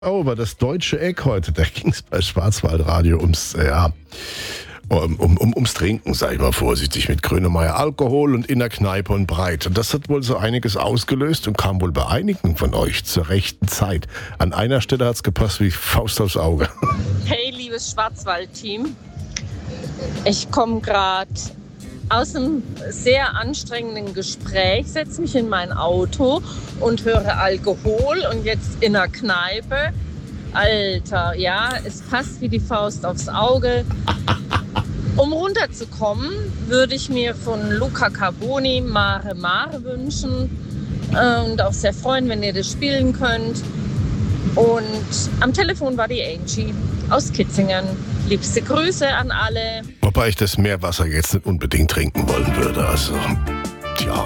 Aber das deutsche Eck heute, da ging es bei Schwarzwaldradio ums Trinken, sag ich mal vorsichtig, mit Grönemeyer Alkohol und in der Kneipe und breit. Und das hat wohl so einiges ausgelöst und kam wohl bei einigen von euch zur rechten Zeit. An einer Stelle hat es gepasst wie Faust aufs Auge. Hey, liebes Schwarzwald-Team. Ich komme gerade aus einem sehr anstrengenden Gespräch, setze mich in mein Auto und höre Alkohol und jetzt in der Kneipe. Alter, ja, es passt wie die Faust aufs Auge. Um runterzukommen, würde ich mir von Luca Carboni Mare Mare wünschen und auch sehr freuen, wenn ihr das spielen könnt. Und am Telefon war die Angie aus Kitzingen. Liebste Grüße an alle. Wobei ich das Meerwasser jetzt nicht unbedingt trinken wollen würde. Also, tja.